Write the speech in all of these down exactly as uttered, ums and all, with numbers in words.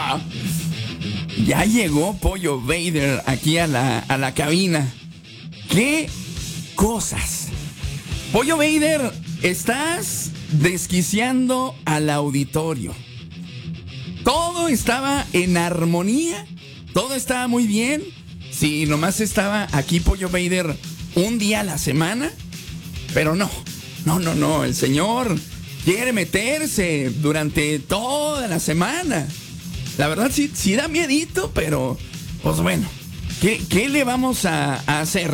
Ya llegó Pollo Vader aquí a la, a la cabina. ¡Qué cosas! Pollo Vader, estás desquiciando al auditorio. Todo estaba en armonía, todo estaba muy bien. Si nomás estaba aquí Pollo Vader un día a la semana, pero no, no, no, no, el señor quiere meterse durante toda la semana. La verdad sí, sí da miedito, pero pues bueno, ¿qué, qué le vamos a, a hacer?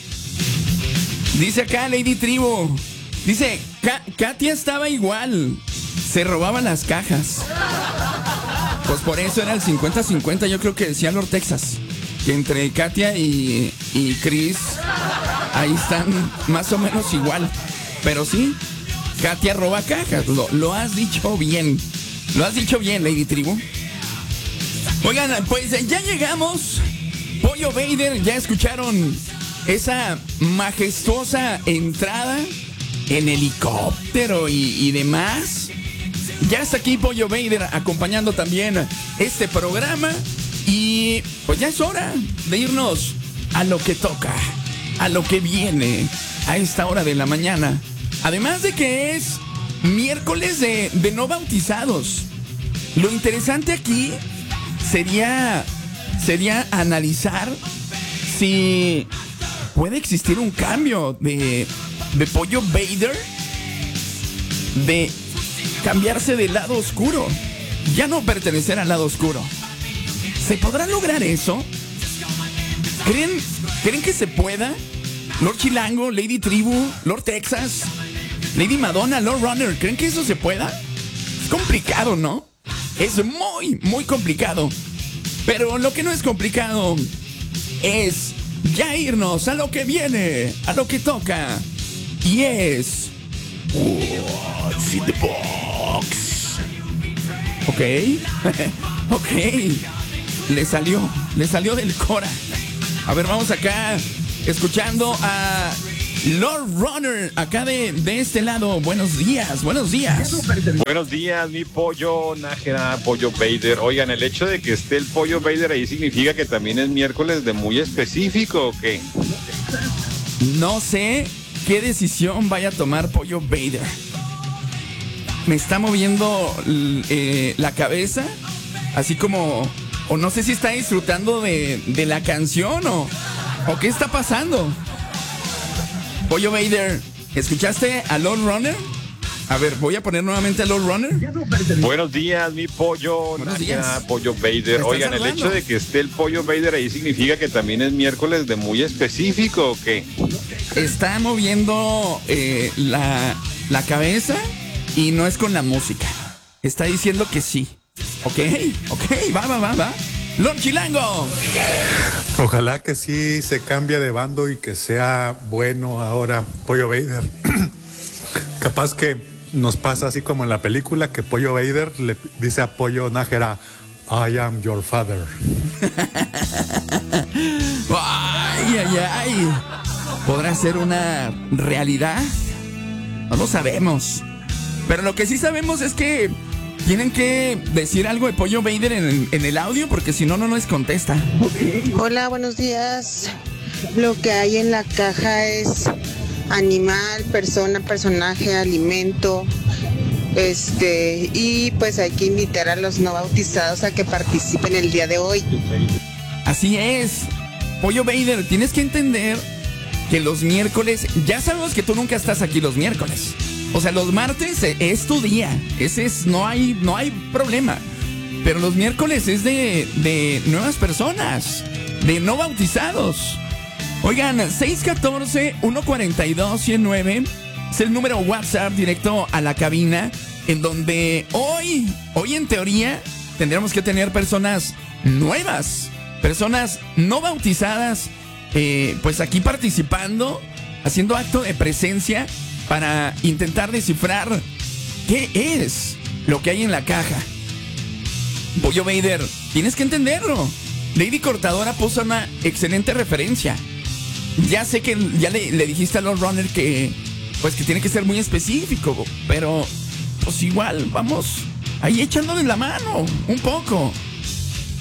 Dice acá Lady Tribu, dice, Katia estaba igual, se robaba las cajas. Pues por eso era el cincuenta cincuenta, yo creo que decía Lord Texas, que entre Katia y, y Chris, ahí están más o menos igual. Pero sí, Katia roba cajas, lo, lo has dicho bien, lo has dicho bien, Lady Tribu. Oigan, pues ya llegamos, Pollo Vader, ya escucharon esa majestuosa entrada en helicóptero y, y demás. Ya está aquí Pollo Vader acompañando también este programa. Y pues ya es hora de irnos a lo que toca, a lo que viene a esta hora de la mañana. Además de que es miércoles de, de no bautizados. Lo interesante aquí sería, sería analizar si puede existir un cambio de, de Pollo Vader, de cambiarse del lado oscuro, ya no pertenecer al lado oscuro. ¿Se podrá lograr eso? ¿Creen, ¿creen que se pueda? Lord Chilango, Lady Tribu, Lord Texas, Lady Madonna, Lord Runner, ¿creen que eso se pueda? Es complicado, ¿no? Es muy, muy complicado. Pero lo que no es complicado es ya irnos a lo que viene, a lo que toca. Y es What's in the Box. Ok. Ok. Le salió, le salió del Cora. A ver, vamos acá escuchando a Lord Runner, acá de, de este lado. Buenos días, buenos días. Buenos días, mi Pollo Nájera, Pollo Vader. Oigan, el hecho de que esté el Pollo Vader ahí significa que también es miércoles de muy específico, ¿o qué? No sé qué decisión vaya a tomar Pollo Vader. Me está moviendo eh, la cabeza, así como, o no sé si está disfrutando de, de la canción o, o qué está pasando. Pollo Vader, ¿escuchaste a Lord Runner? A ver, voy a poner nuevamente a Lord Runner. Buenos días, mi Pollo Nájera, Pollo Vader. Oigan, saludando. El hecho de que esté el Pollo Vader ahí significa que también es miércoles de muy específico, ¿o qué? Está moviendo eh, la, la cabeza y no es con la música. Está diciendo que sí. Ok, ok, va, va, va, va. Lord Chilango. Ojalá que sí se cambie de bando y que sea bueno ahora Pollo Vader. Capaz que nos pasa así como en la película, que Pollo Vader le dice a Pollo Nájera, I am your father. Ay, ay, ay. ¿Podrá ser una realidad? No lo sabemos. Pero lo que sí sabemos es que tienen que decir algo de Pollo Vader en, en el audio, porque si no, no nos contesta. Hola, buenos días. Lo que hay en la caja es animal, persona, personaje, alimento. Este, y pues hay que invitar a los no bautizados a que participen el día de hoy. Así es. Pollo Vader, tienes que entender que los miércoles, ya sabemos que tú nunca estás aquí los miércoles. O sea, los martes es tu día. Ese es, no hay, no hay problema. Pero los miércoles es de, de nuevas personas, de no bautizados. Oigan, seis uno cuatro, uno cuatro dos, uno cero nueve es el número WhatsApp directo a la cabina, en donde hoy, hoy en teoría, tendríamos que tener personas nuevas, personas no bautizadas, eh, pues aquí participando, haciendo acto de presencia para intentar descifrar qué es lo que hay en la caja. Pollo Vader, tienes que entenderlo. Lady Cortadora puso una excelente referencia. Ya sé que ya le, le dijiste a Lord Runner que pues que tiene que ser muy específico, pero pues igual vamos ahí echándole la mano un poco.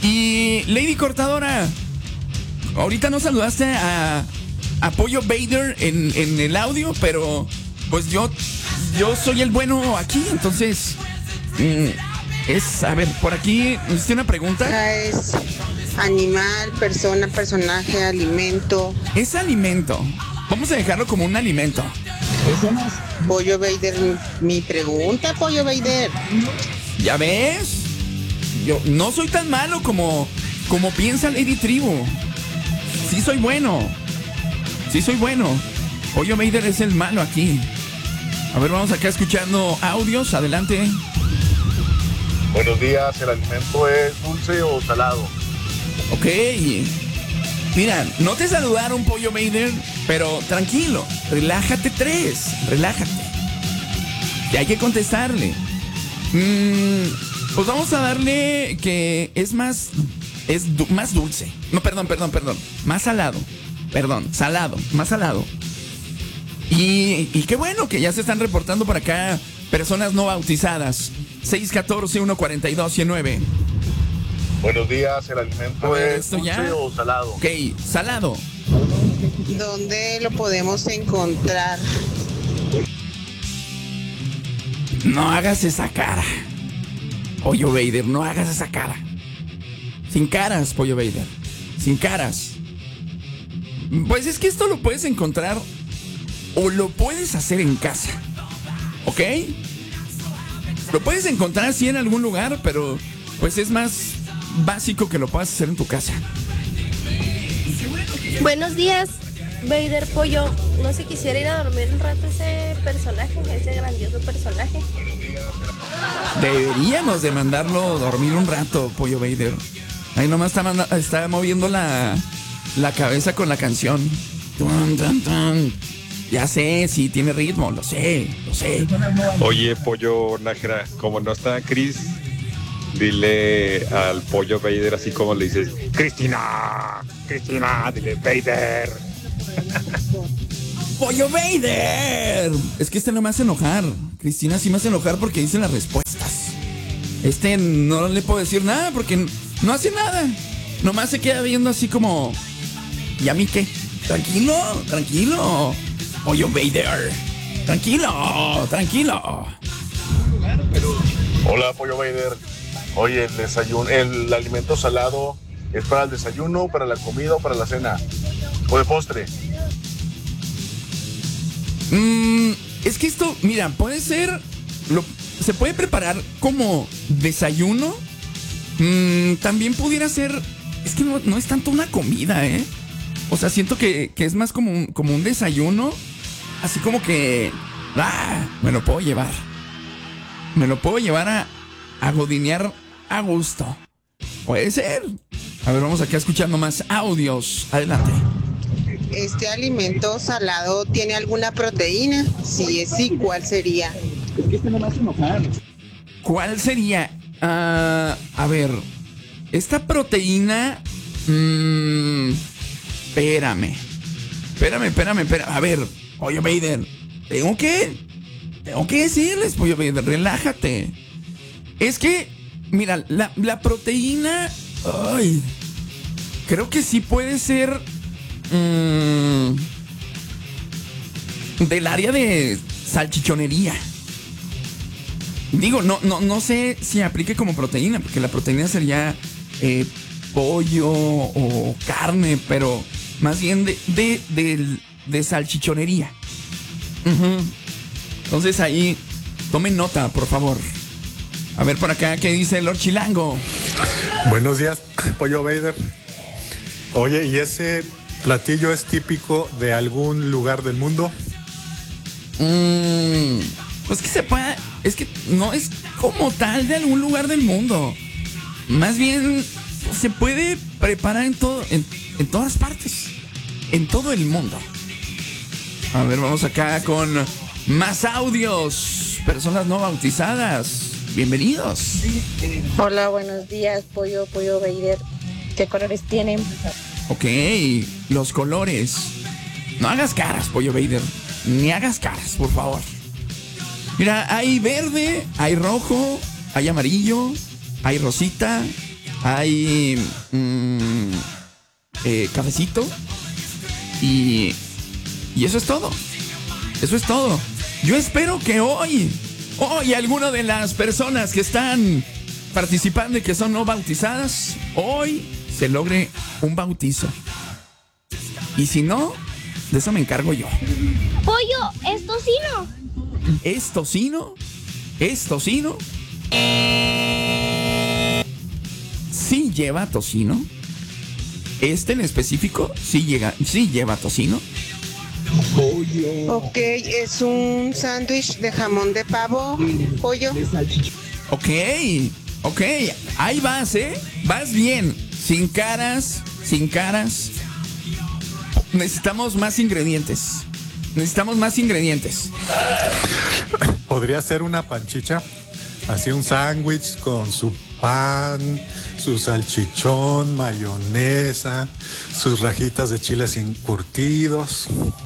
Y Lady Cortadora, ahorita no saludaste a, a Pollo Vader en, en el audio, pero pues yo, yo soy el bueno aquí, entonces mm, es, a ver, por aquí hiciste una pregunta. Es animal, persona, personaje, alimento. Es alimento. Vamos a dejarlo como un alimento. Pollo Vader, mi pregunta, Pollo Vader. ¿Ya ves? Yo no soy tan malo como, como piensa Lady Tribu. Sí soy bueno. Sí soy bueno. Pollo Vader es el malo aquí. A ver, vamos acá escuchando audios. Adelante. Buenos días, ¿el alimento es dulce o salado? Ok. Mira, no te saludaron, Pollo Vader, pero tranquilo, relájate tres, relájate. Y hay que contestarle. Mm, pues vamos a darle que es más, es du- más dulce. No, perdón, perdón, perdón. Más salado. Perdón, salado, más salado. Y, y qué bueno que ya se están reportando por acá personas no bautizadas. seis uno cuatro, uno cuatro dos, uno nueve. Buenos días, ¿el alimento ver, es ¿esto dulce ya? o salado? Ok, salado. ¿Dónde lo podemos encontrar? No hagas esa cara. Pollo Vader, no hagas esa cara. Sin caras, Pollo Vader. Sin caras. Pues es que esto lo puedes encontrar o lo puedes hacer en casa. ¿Ok? Lo puedes encontrar así en algún lugar, pero pues es más básico que lo puedas hacer en tu casa. Buenos días, Vader Pollo. No sé, quisiera ir a dormir un rato ese personaje, ese grandioso personaje. Deberíamos de mandarlo a dormir un rato, Pollo Vader. Ahí nomás está, manda- está moviendo la, la cabeza con la canción. Tun, tun, tun. Ya sé, sí, tiene ritmo, lo sé, lo sé. Oye, Pollo Nájera, como no está Chris, dile al Pollo Vader así como le dices, Cristina, Cristina, dile Vader. ¡Pollo Vader! Es que este no me hace enojar. Cristina sí me hace enojar porque dice las respuestas. Este no le puedo decir nada porque no hace nada. Nomás se queda viendo así como... ¿Y a mí qué? Tranquilo, tranquilo. Pollo Vader. Tranquilo, tranquilo. Hola, Pollo Vader. Oye, el desayuno, el alimento salado es para el desayuno, para la comida o para la cena. O de postre. Mm, es que esto, mira, puede ser... Lo, se puede preparar como desayuno. Mm, también pudiera ser... Es que no, no es tanto una comida, ¿eh? O sea, siento que, que es más como un, como un desayuno. Así como que... ¡Ah! Me lo puedo llevar. Me lo puedo llevar a, a godinear a gusto. Puede ser. A ver, vamos aquí escuchando más audios. Adelante. ¿Este alimento salado tiene alguna proteína? Si es sí, ¿cuál sería? Es que este no me hace enojar. ¿Cuál sería? Uh, a ver. Esta proteína... Mmm, espérame. Espérame, espérame, espérame. A ver, Pollo Vader. Tengo que... Tengo que decirles, Pollo Vader, relájate. Es que, mira, la, la proteína... Ay, creo que sí puede ser... Mmm, del área de salchichonería. Digo, no, no, no sé si aplique como proteína, porque la proteína sería eh, pollo o carne, pero más bien de, de, de, de salchichonería. Uh-huh. Entonces ahí, tomen nota, por favor. A ver por acá, ¿qué dice Lord Chilango? Buenos días, Pollo Vader. Oye, ¿y ese platillo es típico de algún lugar del mundo? Mm, pues que se pueda... Es que no es como tal de algún lugar del mundo. Más bien se puede preparar en todo, en, en todas partes, en todo el mundo. A ver, vamos acá con más audios. Personas no bautizadas. Bienvenidos. Hola, buenos días, Pollo, Pollo Vader. ¿Qué colores tienen? Ok, los colores. No hagas caras, Pollo Vader. Ni hagas caras, por favor. Mira, hay verde, hay rojo, hay amarillo, hay rosita, hay mmm, eh, cafecito y, y eso es todo. Eso es todo. Yo espero que hoy, hoy alguna de las personas que están participando y que son no bautizadas, hoy se logre un bautizo. Y si no, de eso me encargo yo. Pollo, ¿es tocino? ¿Es tocino? ¿Es tocino? Sí lleva tocino. Este en específico sí, llega, sí lleva tocino. Ok, es un sándwich de jamón de pavo, pollo. Ok, ok, ahí vas, ¿eh? Vas bien, sin caras, sin caras. Necesitamos más ingredientes. Necesitamos más ingredientes. Podría ser una panchicha, así un sándwich con su pan, su salchichón, mayonesa, sus rajitas de chiles encurtidos.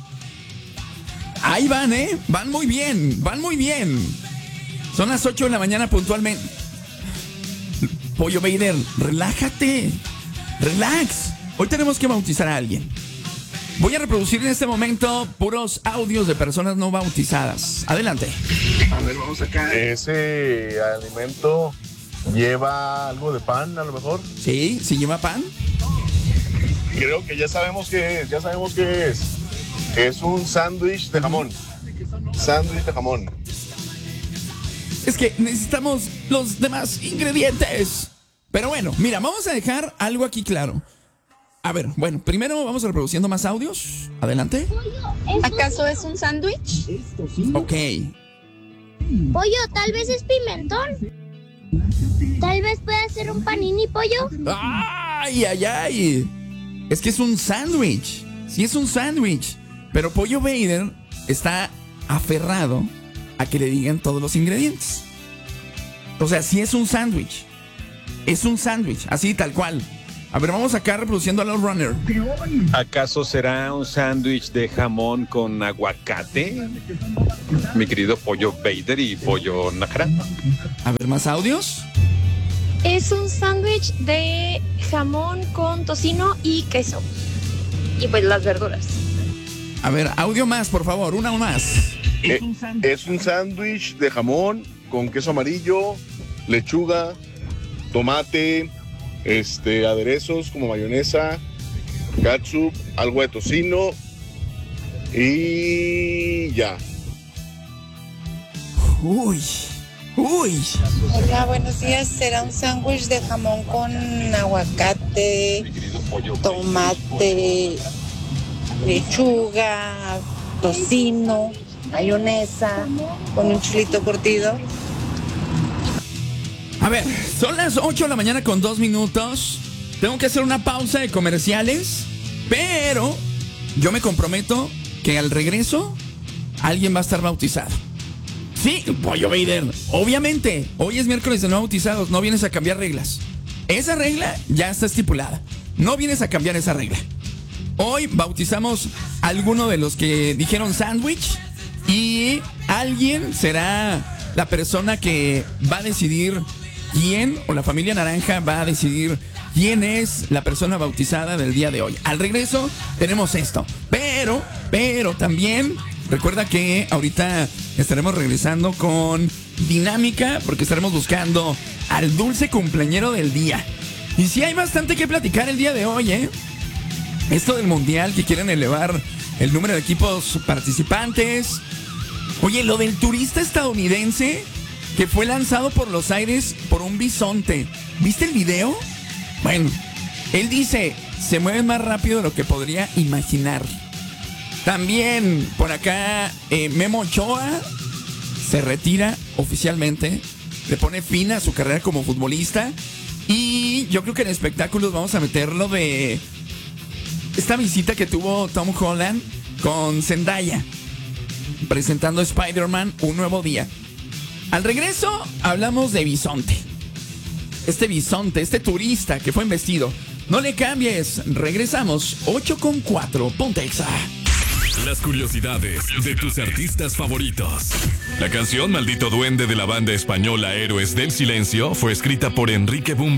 Ahí van, ¿eh? Van muy bien, van muy bien. Son las ocho de la mañana puntualmente. Pollo Vader, relájate. Relax. Hoy tenemos que bautizar a alguien. Voy a reproducir en este momento puros audios de personas no bautizadas. Adelante. A ver, vamos acá. Ese alimento lleva algo de pan, a lo mejor. Sí, sí lleva pan. Creo que ya sabemos qué es, ya sabemos qué es. Es un sándwich de jamón. Sándwich de jamón. Es que necesitamos los demás ingredientes. Pero bueno, mira, vamos a dejar algo aquí claro. A ver, bueno, primero vamos reproduciendo más audios. Adelante. ¿Acaso es un sándwich? Ok. Pollo, tal vez es pimentón. Tal vez pueda ser un panini, pollo. ¡Ay, ay, ay! Es que es un sándwich. Sí, es un sándwich. Pero Pollo Vader está aferrado a que le digan todos los ingredientes. O sea, sí es un sándwich. Es un sándwich, así tal cual. A ver, vamos acá reproduciendo a los runner. ¿Acaso será un sándwich de jamón con aguacate? Mi querido Pollo Vader y Pollo Nájera. A ver, más audios. Es un sándwich de jamón con tocino y queso. Y pues las verduras. A ver, audio más, por favor, una más. Eh, es un sándwich de jamón con queso amarillo, lechuga, tomate, este, aderezos como mayonesa, ketchup, algo de tocino y ya. Uy, uy. Hola, buenos días. Será un sándwich de jamón con aguacate, tomate, lechuga, tocino, mayonesa, con un chilito curtido. A ver, son las ocho de la mañana con dos minutos. Tengo que hacer una pausa de comerciales, pero yo me comprometo que al regreso alguien va a estar bautizado. Sí, Pollo Vader, obviamente, hoy es miércoles de no bautizados, no vienes a cambiar reglas. Esa regla ya está estipulada. No vienes a cambiar esa regla. Hoy bautizamos a alguno de los que dijeron sándwich y alguien será la persona que va a decidir quién, o la familia naranja va a decidir quién es la persona bautizada del día de hoy. Al regreso tenemos esto, pero, pero también recuerda que ahorita estaremos regresando con dinámica porque estaremos buscando al dulce cumpleañero del día. Y sí hay bastante que platicar el día de hoy, ¿eh? Esto del mundial, que quieren elevar el número de equipos participantes. Oye, lo del turista estadounidense que fue lanzado por los aires por un bisonte. ¿Viste el video? Bueno, él dice, se mueve más rápido de lo que podría imaginar. También por acá eh, Memo Ochoa se retira oficialmente, le pone fin a su carrera como futbolista. Y yo creo que en espectáculos vamos a meterlo de esta visita que tuvo Tom Holland con Zendaya, presentando Spider-Man Un Nuevo Día. Al regreso hablamos de bisonte. Este bisonte, este turista que fue embestido. No le cambies, regresamos. Ocho con cuatro, Ponte Exa. Las curiosidades de tus artistas favoritos. La canción Maldito Duende de la banda española Héroes del Silencio fue escrita por Enrique Bumbo